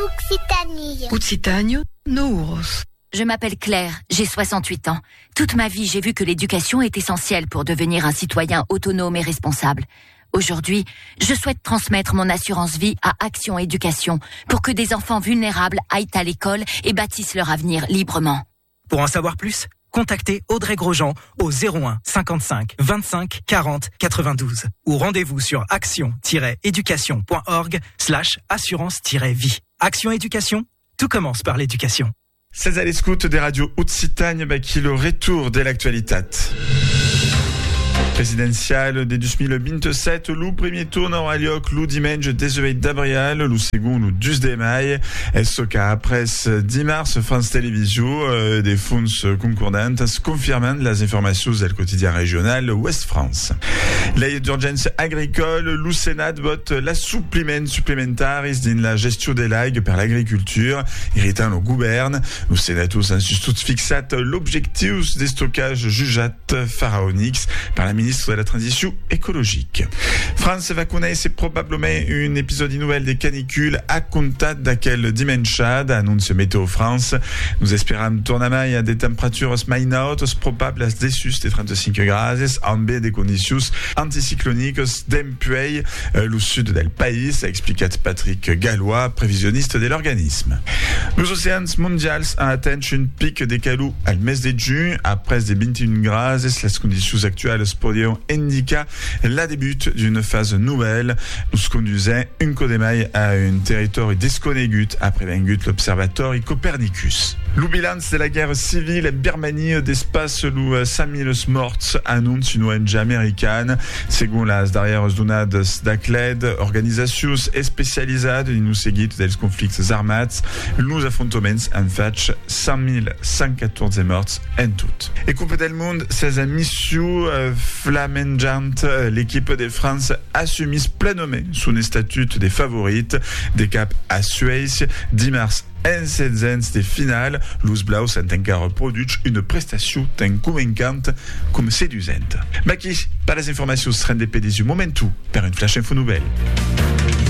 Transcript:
Occitanie. Occitanie, Nouros. Je m'appelle Claire, j'ai 68 ans. Toute ma vie, j'ai vu que l'éducation est essentielle pour devenir un citoyen autonome et responsable. Aujourd'hui, je souhaite transmettre mon assurance vie à Action Éducation pour que des enfants vulnérables aillent à l'école et bâtissent leur avenir librement. Pour en savoir plus, contactez Audrey Grosjean au 01 55 25 40 92 ou rendez-vous sur action-éducation.org/assurance-vie. Action Éducation, tout commence par l'éducation. C'est à l'écoute des radios Occitanie qui le retour de l'actualité. Presidenziale de 2027, lo premier tour aurà lloc lo diumenge 18 d'abril, lo segon lo 2 de mai. Esso que après dimarts, France Televisió des fonds concordantes confirmant les informations del quotidien régional Ouest France. Llei d'urgència agricole, lo Senat vot l'assoupliment supplementaris din la gestion de l'aigua per l'agriculture, irritant le govern. Lo Senatus han sustot fixat l'objectif de stockage jujat pharaonics par la ministre de la Transition écologique. France va connaître probablement un épisode nouvel des canicules à compter d'aquel dimanche, annonce Météo France. Nous espérons tournament à des températures mai hautes probables à dessus des 35 grades, en baie des conditions anticycloniques d'empuei le sud del pays, a expliqué Patrick Gallois, prévisionniste de l'organisme. Les océans mondiaux ont atteint un pic des calous au mes de juin, après des 21 grades, les conditions actuelles indica la début d'une phase nouvelle. Nous conduisons un coup de maille à un territoire desconnegut après vengut l'observatoire Copernicus. Le bilan de la guerre civile en Birmanie d'espace lo 5000 morts annonce une ONG américaine. Selon las darreres donades d'ACLED, organisacions especialitzades en seguit dels conflictes armats, los afrontaments han fet 5.114 morts en tout. Et Coupe del Monde, c'est une mission flammengeante. L'équipe de France assume pleinement son statut des favorites des caps à Suède dimanche. En 16 de finale, los Blaus ont encore produit une prestation tan convaincante comme séduisante. Maki, par les informations rendez du momentu, per une flash info nouvelle.